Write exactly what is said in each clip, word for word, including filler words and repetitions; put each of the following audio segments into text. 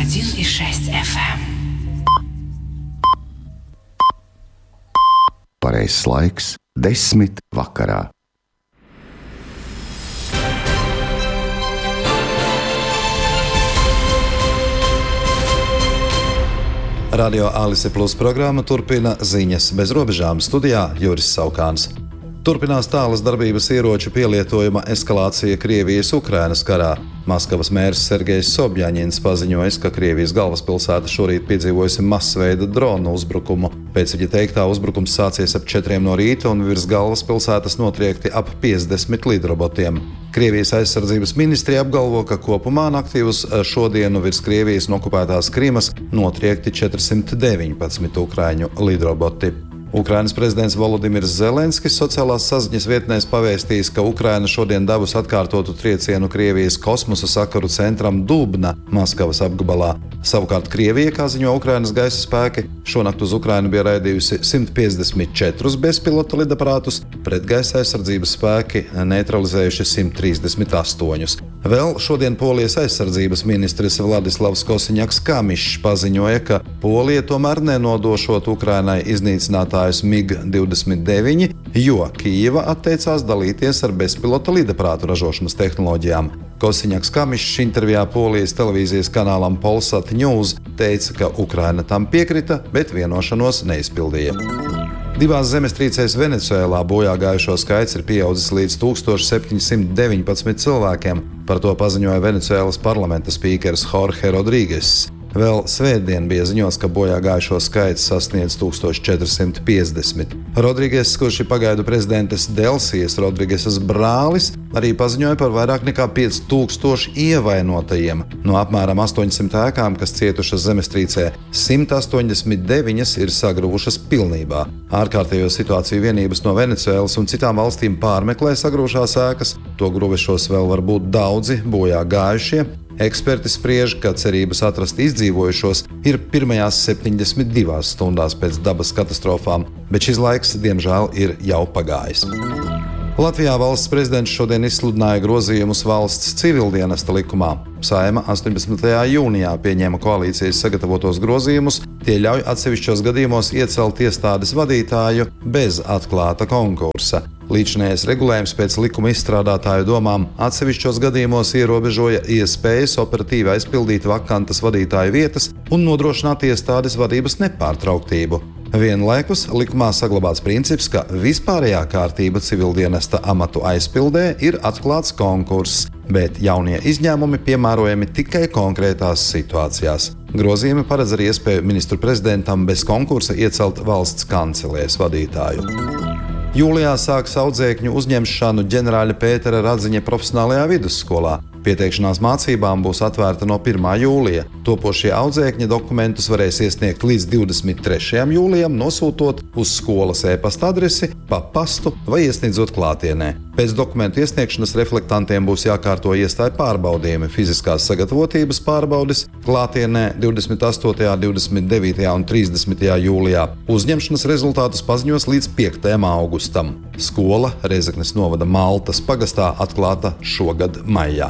один и шесть эф эм. Pareizs laiks – desmit vakarā. Radio Alise Plus programma turpina ziņas bez robežām. Studijā Juris Saukāns. Turpinās tālas darbības ieroču pielietojuma eskalācija Krievijas-Ukrainas karā. Maskavas mērs Sergejs Sobjaņins paziņojis, ka Krievijas galvaspilsēta šorīt piedzīvojusi masveida dronu uzbrukumu. Pēc viņa teiktā uzbrukums sācies ap četriem no rīta un virs galvaspilsētas notriekti ap piecdesmit lidrobotiem. Krievijas aizsardzības ministrija apgalvo, ka kopumā naktī uz šodienu virs Krievijas un okupētās Krimas notriekti četrsimt deviņpadsmit ukraiņu lidroboti. Ukrainas prezidents Volodimirs Zelenskis sociālās saziņas vietnēs pavēstījis, ka Ukraina šodien devusi atkārtotu triecienu Krievijas kosmosa sakaru centram Dubna, Maskavas apgabalā. Savukārt Krievija, kā ziņo Ukrainas gaisa spēki, šonakt uz Ukrainu bija raidījusi simt piecdesmit četrus bezpilota lidaparātus, pretgaisa aizsardzības spēki neutralizējuši simt trīsdesmit astoņus. Vēl šodien Polijas aizsardzības ministrs Vladislavs Kosiņaks Kamišs paziņoja, ka Polija tomēr nenodošot Ukrainai iznīcinātājus mig divdesmit deviņi, jo Kijeva atteicās dalīties ar bezpilota lidaparātu ražošanas tehnoloģijām. Kosiņaks Kamišs intervijā Polijas televīzijas kanālam Polsat News teica, ka Ukraina tam piekrita, bet vienošanos neizpildīja. Divās zemestrīcēs Venecuēlā bojā gājušo skaits ir pieaudzis līdz tūkstoš septiņsimt deviņpadsmit cilvēkiem. Par to paziņoja Venecuēlas parlamenta spīkers Jorge Rodrīges. Vēl svētdien bija ziņots, ka bojā gājušo skaits sasniedz tūkstoš četrsimt piecdesmit. Rodrīges, kurš ir pagaidu prezidentes Delsijas Rodrīgesas brālis, arī paziņoja par vairāk nekā pieci tūkstoši ievainotajiem. No apmēram astoņsimt ēkām, kas cietušas zemestrīcē, simt astoņdesmit deviņas ir sagruvušas pilnībā. Ārkārtējo situāciju vienības no Venecuēlas un citām valstīm pārmeklē sagrūšās ēkas, to gruvešos vēl var būt daudzi bojā gājušie. Eksperti spriež, ka cerības atrast izdzīvojušos ir pirmajās septiņdesmit divās stundās pēc dabas katastrofām, bet šis laiks, diemžēl, ir jau pagājis. Latvijā valsts prezidents šodien izsludināja grozījumus valsts civildienesta likumā. Saeima astoņpadsmitajā jūnijā pieņēma koalīcijas sagatavotos grozījumus, tie ļauj atsevišķos gadījumos iecelt iestādes vadītāju bez atklāta konkursa. Līdzinējais regulējums pēc likuma izstrādātāju domām atsevišķos gadījumos ierobežoja iespējas operatīvi aizpildīt vakantas vadītāju vietas un nodrošināt iestādes vadības nepārtrauktību. Vienlaikus likumā saglabāts princips, ka vispārējā kārtība civildienesta amatu aizpildē ir atklāts konkurss, bet jaunie izņēmumi piemērojami tikai konkrētās situācijās. Grozījumi paredz arī iespēju ministru prezidentam bez konkursa iecelt valsts kancelēs vadītāju. Jūlijā sāks audzēkņu uzņemšanu ģenerāļa Pētera Radziņa profesionālajā vidusskolā. Pieteikšanās mācībām būs atvērta no pirmā jūlija. Topošie audzēkņi dokumentus varēs iesniegt līdz divdesmit trešajam jūlijam, nosūtot uz skolas e-pasta adresi, pa pastu vai iesniedzot klātienē. Pēc dokumentu iesniegšanas reflektantiem būs jākārto iestāju pārbaudījumi, fiziskās sagatavotības pārbaudes klātienē divdesmit astotajā, divdesmit devītajā un trīsdesmitajā jūlijā. Uzņemšanas rezultātus paziņos līdz piektajam augustam. Skola Rezeknes novada Maltas pagastā atklāta šogad maijā.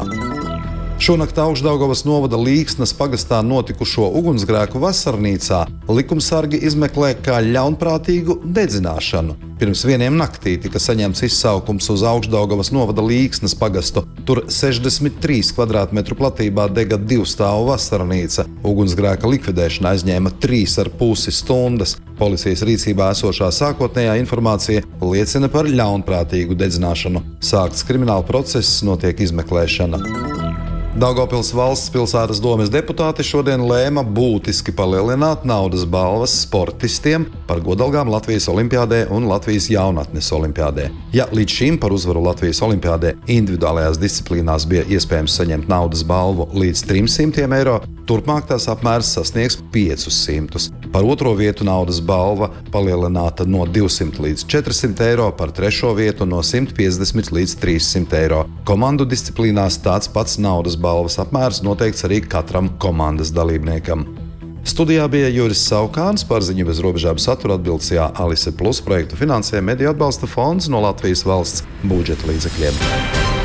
Šonakt Augšdaugavas novada Līksnas pagastā notikušo ugunsgrēku vasarnīcā likumsargi izmeklē kā ļaunprātīgu dedzināšanu. Pirms vieniem naktī tika saņemts izsaukums uz Augšdaugavas novada Līksnas pagastu. Tur sešdesmit trīs kvadrātmetru platībā dega divstāvu vasarnīca. Ugunsgrēka likvidēšana aizņēma trīs ar pusi stundas. Policijas rīcībā esošā sākotnējā informācija liecina par ļaunprātīgu dedzināšanu. Sākts krimināla process, notiek izmeklēšana. Daugavpils valsts pilsētas domes deputāti šodien lēma būtiski palielināt naudas balvas sportistiem par godalgām Latvijas olimpiādē un Latvijas jaunatnes olimpiādē. Ja līdz šim par uzvaru Latvijas olimpiādē individuālajās disciplīnās bija iespējams saņemt naudas balvu līdz trim simtiem eiro, turpmāk tās apmērs sasniegs piecus simtus. Par otro vietu naudas balva palielināta no divsimt līdz četrsimt eiro, par trešo vietu no simt piecdesmit līdz trīssimt eiro. Komandu disciplīnās tāds pats naudas balvas apmērs noteikts arī katram komandas dalībniekam. Studijā bija Juris Saukāns, par ziņu bez robežām satura atbildsījā Alise Plus projektu finansē Mediju atbalsta fonds no Latvijas valsts budžeta līdzekļiem.